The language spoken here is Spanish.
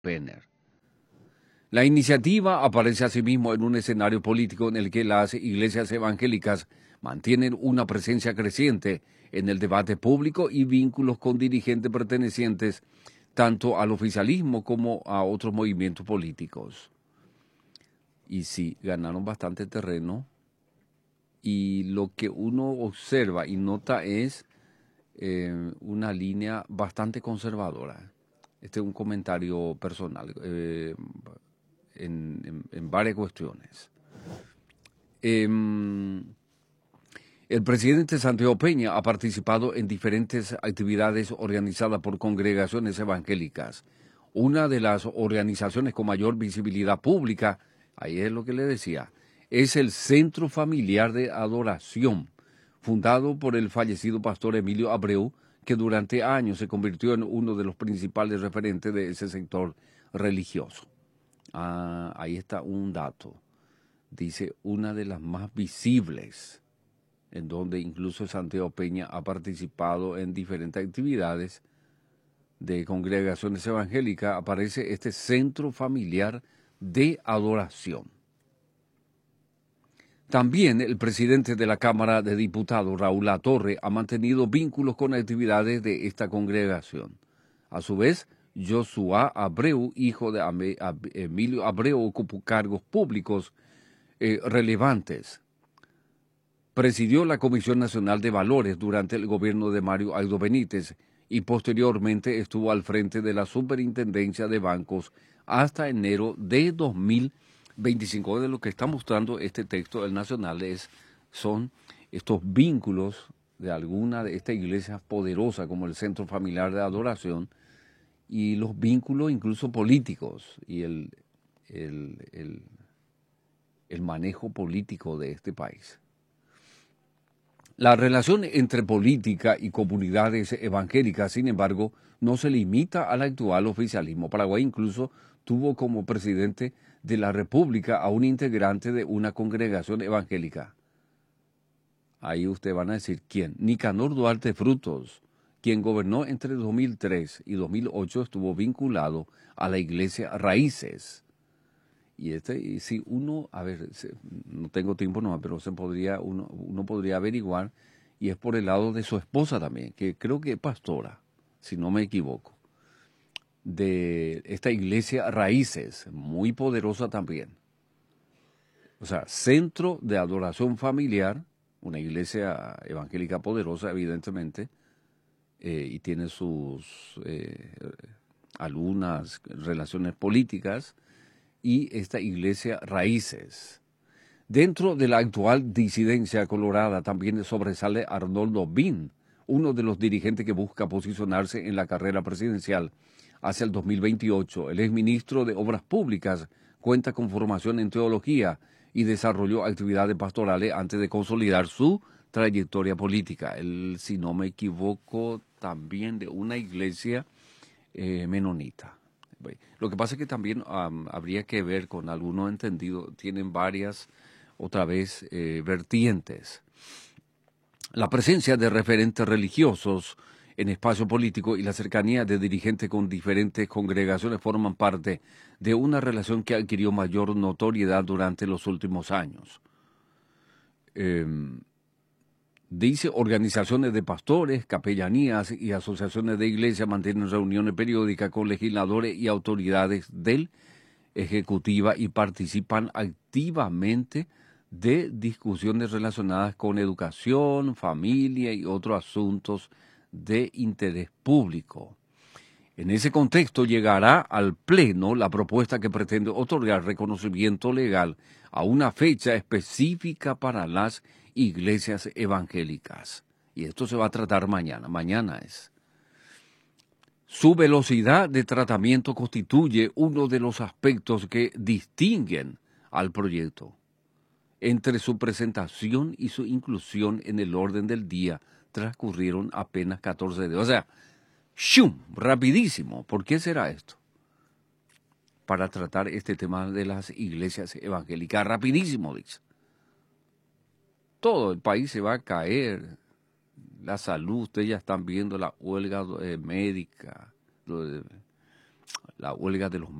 Penner. La iniciativa aparece asimismo en un escenario político en el que las iglesias evangélicas mantienen una presencia creciente en el debate público y vínculos con dirigentes pertenecientes tanto al oficialismo como a otros movimientos políticos. Y sí, ganaron bastante terreno y lo que uno observa y nota es una línea bastante conservadora. Este es un comentario personal en varias cuestiones. El presidente Santiago Peña ha participado en diferentes actividades organizadas por congregaciones evangélicas. Una de las organizaciones con mayor visibilidad pública, ahí es lo que le decía, es el Centro Familiar de Adoración, fundado por el fallecido pastor Emilio Abreu, que durante años se convirtió en uno de los principales referentes de ese sector religioso. Ahí está un dato. Dice, una de las más visibles, en donde incluso Santiago Peña ha participado en diferentes actividades de congregaciones evangélicas, aparece este Centro Familiar de Adoración. También el presidente de la Cámara de Diputados, Raúl Latorre, ha mantenido vínculos con actividades de esta congregación. A su vez, Joshua Abreu, hijo de Emilio Abreu, ocupó cargos públicos relevantes. Presidió la Comisión Nacional de Valores durante el gobierno de Mario Aldo Benítez y posteriormente estuvo al frente de la Superintendencia de Bancos hasta enero de 2025. De lo que está mostrando este texto del Nacional son estos vínculos de alguna de estas iglesias poderosas como el Centro Familiar de Adoración y los vínculos incluso políticos y el manejo político de este país. La relación entre política y comunidades evangélicas, sin embargo, no se limita al actual oficialismo. Paraguay incluso tuvo como presidente de la República a un integrante de una congregación evangélica. Ahí ustedes van a decir, ¿quién? Nicanor Duarte Frutos, quien gobernó entre 2003 y 2008, estuvo vinculado a la iglesia Raíces. Y si uno, a ver, no tengo tiempo no, pero uno podría averiguar, y es por el lado de su esposa también, que creo que es pastora, si no me equivoco, de esta iglesia Raíces, muy poderosa también. O sea, Centro de Adoración Familiar, una iglesia evangélica poderosa, evidentemente, y tiene sus algunas relaciones políticas, y esta iglesia Raíces. Dentro de la actual disidencia colorada también sobresale Arnoldo Bin, uno de los dirigentes que busca posicionarse en la carrera presidencial hacia el 2028. El exministro de Obras Públicas cuenta con formación en teología y desarrolló actividades pastorales antes de consolidar su trayectoria política. Él, si no me equivoco, también de una iglesia menonita. Lo que pasa es que también habría que ver con algunos entendidos, tienen varias, otra vez, vertientes. La presencia de referentes religiosos en espacio político y la cercanía de dirigentes con diferentes congregaciones forman parte de una relación que adquirió mayor notoriedad durante los últimos años. Dice, organizaciones de pastores, capellanías y asociaciones de iglesias mantienen reuniones periódicas con legisladores y autoridades del Ejecutiva y participan activamente de discusiones relacionadas con educación, familia y otros asuntos de interés público. En ese contexto llegará al Pleno la propuesta que pretende otorgar reconocimiento legal a una fecha específica para las iglesias evangélicas. Y esto se va a tratar mañana. Mañana es. Su velocidad de tratamiento constituye uno de los aspectos que distinguen al proyecto. Entre su presentación y su inclusión en el orden del día transcurrieron apenas 14 días. O sea, ¡shum! Rapidísimo. ¿Por qué será esto? Para tratar este tema de las iglesias evangélicas. Rapidísimo, dice. Todo el país se va a caer. La salud, ustedes ya están viendo la huelga médica. la huelga de los